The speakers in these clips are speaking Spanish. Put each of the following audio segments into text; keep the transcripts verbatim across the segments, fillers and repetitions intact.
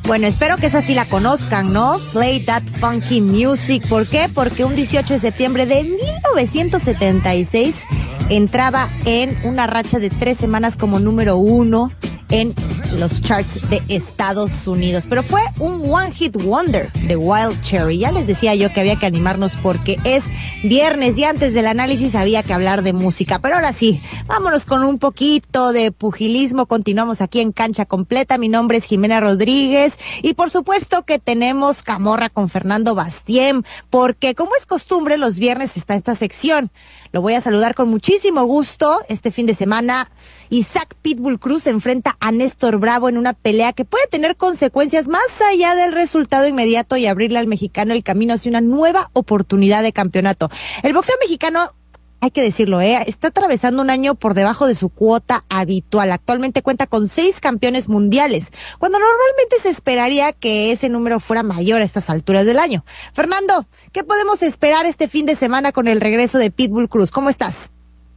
Bueno, espero que esa sí la conozcan, ¿no? Play That Funky Music. ¿Por qué? Porque un dieciocho de septiembre de mil novecientos setenta y seis entraba en una racha de tres semanas como número uno en los charts de Estados Unidos. Pero fue un One Hit Wonder de Wild Cherry. Ya les decía yo que había que animarnos porque es viernes y antes del análisis había que hablar de música. Pero ahora sí, vámonos con un poquito de pugilismo. Continuamos aquí en Cancha Completa. Mi nombre es Jimena Rodríguez y por supuesto que tenemos Camorra con Fernando Bastien, porque como es costumbre los viernes está esta sección. Lo voy a saludar con muchísimo gusto. Este fin de semana Isaac Pitbull Cruz enfrenta a Néstor Bravo en una pelea que puede tener consecuencias más allá del resultado inmediato y abrirle al mexicano el camino hacia una nueva oportunidad de campeonato. El boxeo mexicano, hay que decirlo, ¿eh? está atravesando un año por debajo de su cuota habitual. Actualmente cuenta con seis campeones mundiales, cuando normalmente se esperaría que ese número fuera mayor a estas alturas del año. Fernando, ¿qué podemos esperar este fin de semana con el regreso de Pitbull Cruz? ¿Cómo estás?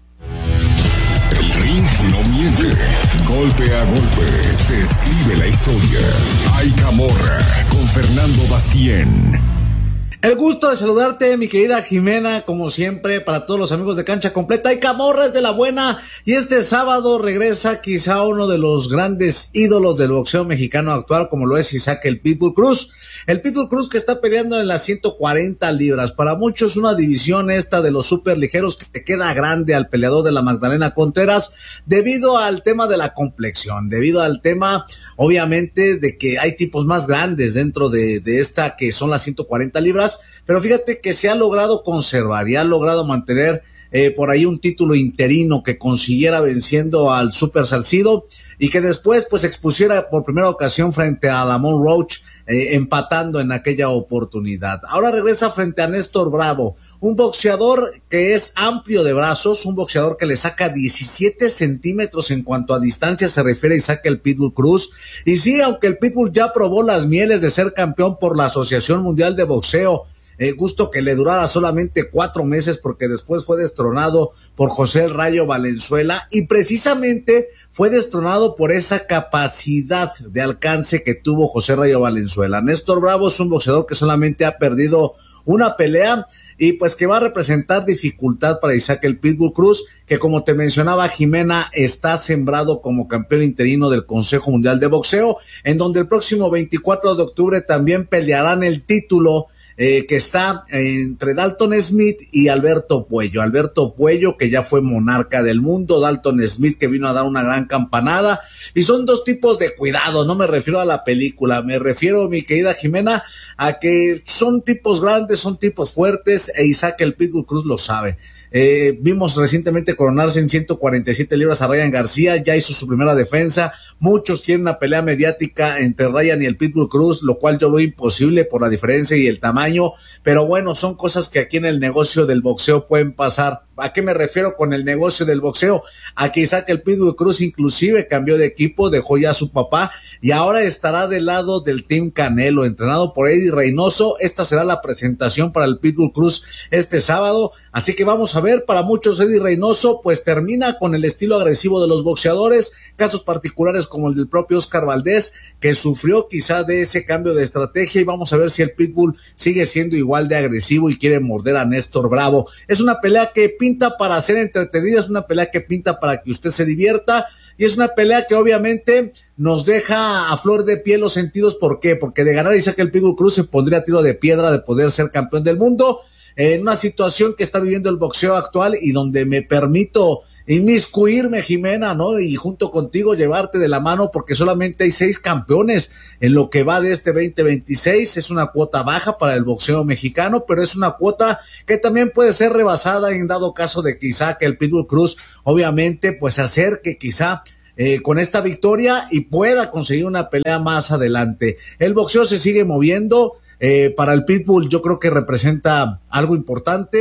El ring no miente. Golpe a golpe se escribe la historia. Hay Camorra con Fernando Bastien. El gusto de saludarte, mi querida Jimena, como siempre, para todos los amigos de Cancha Completa. Hay Camorra, es de la buena, y este sábado regresa quizá uno de los grandes ídolos del boxeo mexicano actual, como lo es Isaac el Pitbull Cruz. El Pitbull Cruz que está peleando en las ciento cuarenta libras. Para muchos una división esta de los superligeros que te queda grande al peleador de la Magdalena Contreras, debido al tema de la complexión, debido al tema, obviamente, de que hay tipos más grandes dentro de, de esta que son las ciento cuarenta libras, pero fíjate que se ha logrado conservar y ha logrado mantener eh, por ahí un título interino que consiguiera venciendo al Super Salcido y que después pues expusiera por primera ocasión frente a Lamont Roach, eh, empatando en aquella oportunidad. Ahora regresa frente a Néstor Bravo, un boxeador que es amplio de brazos, un boxeador que le saca diecisiete centímetros en cuanto a distancia se refiere y saca el Pitbull Cruz. Y sí, aunque el Pitbull ya probó las mieles de ser campeón por la Asociación Mundial de Boxeo, Eh, gusto que le durara solamente cuatro meses porque después fue destronado por José el Rayo Valenzuela y precisamente fue destronado por esa capacidad de alcance que tuvo José Rayo Valenzuela. Néstor Bravo es un boxeador que solamente ha perdido una pelea y pues que va a representar dificultad para Isaac el Pitbull Cruz, que como te mencionaba Jimena, está sembrado como campeón interino del Consejo Mundial de Boxeo, en donde el próximo veinticuatro de octubre también pelearán el título Eh, que está entre Dalton Smith y Alberto Puello. Alberto Puello, que ya fue monarca del mundo, Dalton Smith, que vino a dar una gran campanada, y son dos tipos de cuidado, no me refiero a la película, me refiero, mi querida Jimena, a que son tipos grandes, son tipos fuertes, e Isaac el Pitbull Cruz lo sabe. Eh, vimos recientemente coronarse en ciento cuarenta y siete libras a Ryan García, ya hizo su primera defensa. Muchos quieren una pelea mediática entre Ryan y el Pitbull Cruz, lo cual yo veo imposible por la diferencia y el tamaño, pero bueno, son cosas que aquí en el negocio del boxeo pueden pasar. ¿A qué me refiero con el negocio del boxeo? A que Isaac el Pitbull Cruz inclusive cambió de equipo, dejó ya a su papá y ahora estará del lado del Team Canelo, entrenado por Eddie Reynoso. Esta será la presentación para el Pitbull Cruz este sábado, así que vamos a ver. Para muchos Eddie Reynoso pues termina con el estilo agresivo de los boxeadores, casos particulares como el del propio Oscar Valdés, que sufrió quizá de ese cambio de estrategia, y vamos a ver si el Pitbull sigue siendo igual de agresivo y quiere morder a Néstor Bravo. Es una pelea que pinta para ser entretenida, es una pelea que pinta para que usted se divierta, y es una pelea que obviamente nos deja a flor de piel los sentidos. ¿Por qué? Porque de ganar Isaac el Pitbull Cruz se pondría a tiro de piedra de poder ser campeón del mundo, en una situación que está viviendo el boxeo actual y donde me permito inmiscuirme, Jimena, ¿no? Y junto contigo llevarte de la mano, porque solamente hay seis campeones en lo que va de este veinte veintiséis. Es una cuota baja para el boxeo mexicano, pero es una cuota que también puede ser rebasada en dado caso de quizá que el Pitbull Cruz, obviamente, pues se acerque quizá Eh, con esta victoria y pueda conseguir una pelea más adelante. El boxeo se sigue moviendo. Eh, para el Pitbull yo creo que representa algo importante,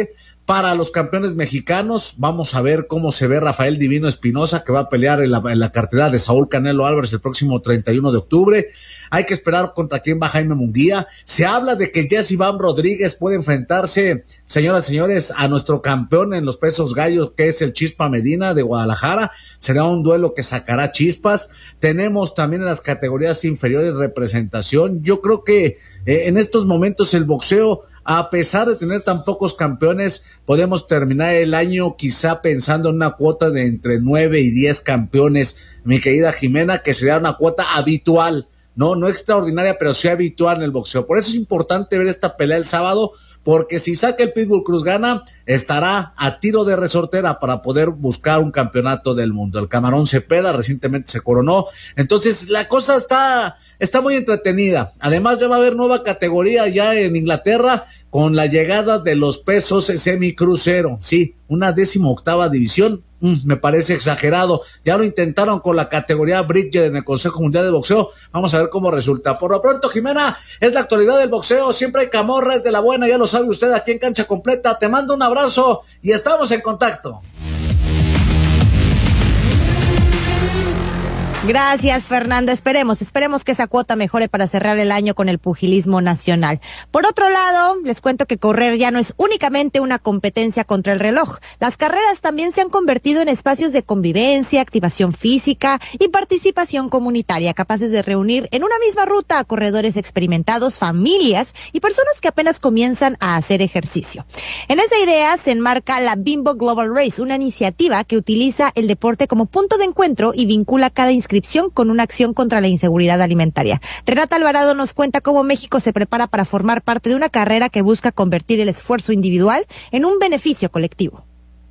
para los campeones mexicanos. Vamos a ver cómo se ve Rafael Divino Espinosa, que va a pelear en la, en la cartelera de Saúl Canelo Álvarez el próximo treinta y uno de octubre. Hay que esperar contra quién va Jaime Munguía. Se habla de que Jesse Iván Rodríguez puede enfrentarse, señoras y señores, a nuestro campeón en los pesos gallos, que es el Chispa Medina de Guadalajara. Será un duelo que sacará chispas. Tenemos también en las categorías inferiores representación. Yo creo que eh, en estos momentos el boxeo, a pesar de tener tan pocos campeones, podemos terminar el año quizá pensando en una cuota de entre nueve y diez campeones, mi querida Jimena, que sería una cuota habitual. No, no extraordinaria, pero sí habitual en el boxeo. Por eso es importante ver esta pelea el sábado, porque si saca el Pitbull Cruz gana, estará a tiro de resortera para poder buscar un campeonato del mundo. El Camarón Cepeda recientemente se coronó. Entonces la cosa está, está muy entretenida. Además ya va a haber nueva categoría ya en Inglaterra con la llegada de los pesos semicrucero. Sí, una décimo octava división. Mm, me parece exagerado. Ya lo intentaron con la categoría Bridger en el Consejo Mundial de Boxeo. Vamos a ver cómo resulta. Por lo pronto, Jimena, es la actualidad del boxeo. Siempre hay camorras de la buena, ya lo sabe usted, aquí en Cancha Completa. Te mando un abrazo y estamos en contacto. Gracias, Fernando. Esperemos, esperemos que esa cuota mejore para cerrar el año con el pugilismo nacional. Por otro lado, les cuento que correr ya no es únicamente una competencia contra el reloj. Las carreras también se han convertido en espacios de convivencia, activación física y participación comunitaria, capaces de reunir en una misma ruta a corredores experimentados, familias y personas que apenas comienzan a hacer ejercicio. En esa idea se enmarca la Bimbo Global Race, una iniciativa que utiliza el deporte como punto de encuentro y vincula cada inscripción con una acción contra la inseguridad alimentaria. Renata Alvarado nos cuenta cómo México se prepara para formar parte de una carrera que busca convertir el esfuerzo individual en un beneficio colectivo.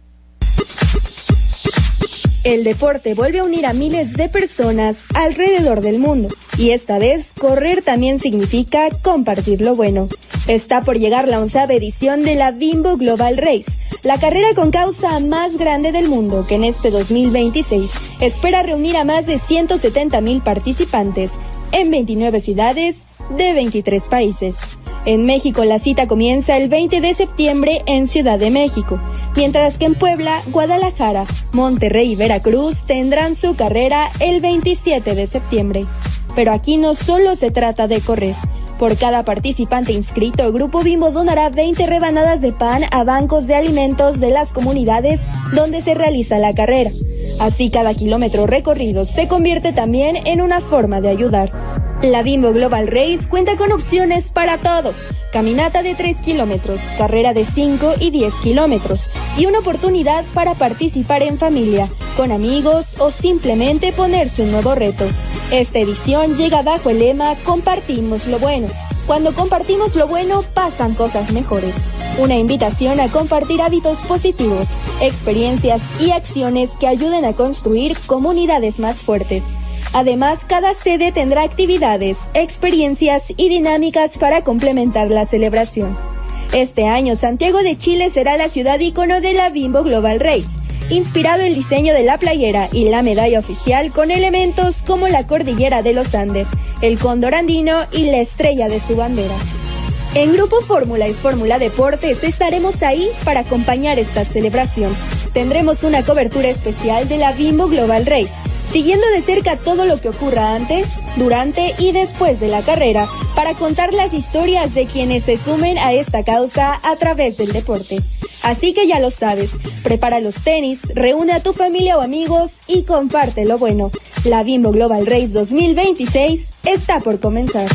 El deporte vuelve a unir a miles de personas alrededor del mundo, y esta vez correr también significa compartir lo bueno. Está por llegar la onceava edición de la Bimbo Global Race, la carrera con causa más grande del mundo, que en este dos mil veintiséis espera reunir a más de ciento setenta mil participantes en veintinueve ciudades de veintitrés países. En México la cita comienza el veinte de septiembre en Ciudad de México, mientras que en Puebla, Guadalajara, Monterrey y Veracruz tendrán su carrera el veintisiete de septiembre. Pero aquí no solo se trata de correr. Por cada participante inscrito, Grupo Bimbo donará veinte rebanadas de pan a bancos de alimentos de las comunidades donde se realiza la carrera. Así cada kilómetro recorrido se convierte también en una forma de ayudar. La Bimbo Global Race cuenta con opciones para todos: caminata de tres kilómetros, carrera de cinco y diez kilómetros, y una oportunidad para participar en familia, con amigos o simplemente ponerse un nuevo reto. Esta edición llega bajo el lema Compartimos lo bueno. Cuando compartimos lo bueno, pasan cosas mejores. Una invitación a compartir hábitos positivos, experiencias y acciones que ayuden a construir comunidades más fuertes. Además, cada sede tendrá actividades, experiencias y dinámicas para complementar la celebración. Este año, Santiago de Chile será la ciudad ícono de la Bimbo Global Race, inspirado el diseño de la playera y la medalla oficial con elementos como la cordillera de los Andes, el cóndor andino y la estrella de su bandera. En Grupo Fórmula y Fórmula Deportes estaremos ahí para acompañar esta celebración. Tendremos una cobertura especial de la Bimbo Global Race, siguiendo de cerca todo lo que ocurra antes, durante y después de la carrera, para contar las historias de quienes se sumen a esta causa a través del deporte. Así que ya lo sabes, prepara los tenis, reúne a tu familia o amigos y comparte lo bueno. La Bimbo Global Race dos mil veintiséis está por comenzar.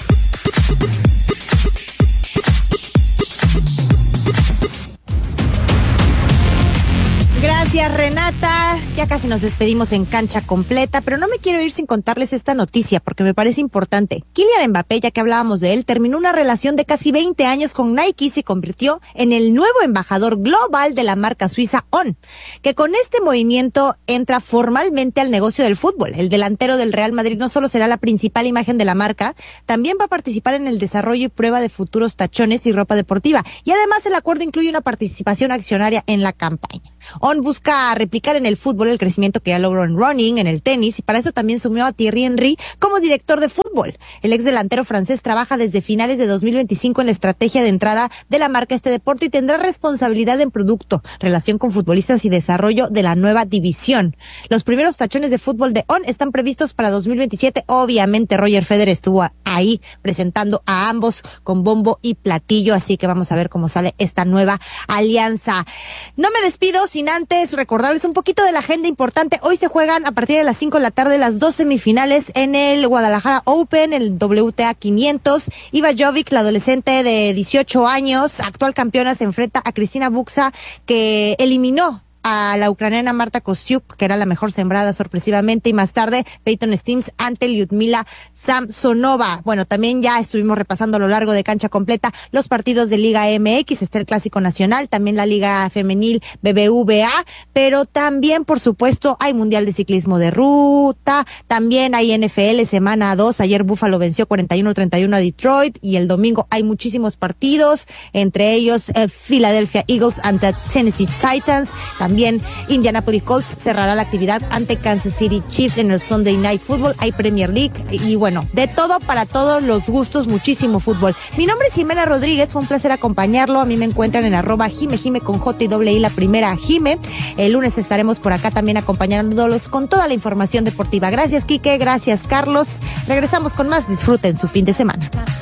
Gracias, Renata. Ya casi nos despedimos en Cancha Completa, pero no me quiero ir sin contarles esta noticia porque me parece importante. Kylian Mbappé, ya que hablábamos de él, terminó una relación de casi veinte años con Nike y se convirtió en el nuevo embajador global de la marca suiza On, que con este movimiento entra formalmente al negocio del fútbol. El delantero del Real Madrid no solo será la principal imagen de la marca, también va a participar en el desarrollo y prueba de futuros tachones y ropa deportiva. Y además el acuerdo incluye una participación accionaria en la campaña. On busca busca replicar en el fútbol el crecimiento que ya logró en running, en el tenis, y para eso también sumió a Thierry Henry como director de fútbol. El ex delantero francés trabaja desde finales de dos mil veinticinco en la estrategia de entrada de la marca este deporte y tendrá responsabilidad en producto, relación con futbolistas y desarrollo de la nueva división. Los primeros tachones de fútbol de On están previstos para dos mil veintisiete. Obviamente Roger Federer estuvo ahí presentando a ambos con bombo y platillo, así que vamos a ver cómo sale esta nueva alianza. No me despido sin antes recordarles un poquito de la agenda importante. Hoy se juegan a partir de las cinco de la tarde las dos semifinales en el Guadalajara Open, el W T A quinientos. Iva Jovic, la adolescente de dieciocho años, actual campeona, se enfrenta a Cristina Buxa, que eliminó a la ucraniana Marta Kostyuk, que era la mejor sembrada sorpresivamente, y más tarde Peyton Steams ante Lyudmila Samsonova. Bueno, también ya estuvimos repasando a lo largo de Cancha Completa los partidos de Liga M X, está el Clásico Nacional, también la Liga Femenil B B V A, pero también, por supuesto, hay Mundial de Ciclismo de Ruta, también hay N F L Semana dos, ayer Buffalo venció cuarenta y uno a treinta y uno a Detroit, y el domingo hay muchísimos partidos, entre ellos eh, Philadelphia Eagles ante Tennessee Titans, también También Indianapolis Colts cerrará la actividad ante Kansas City Chiefs en el Sunday Night Football. Hay Premier League y bueno, de todo para todos los gustos, muchísimo fútbol. Mi nombre es Jimena Rodríguez, fue un placer acompañarlo. A mí me encuentran en arroba Jime Jime con J y doble I, la primera Jime. El lunes estaremos por acá también acompañándolos con toda la información deportiva. Gracias, Quique, gracias, Carlos. Regresamos con más. Disfruten su fin de semana.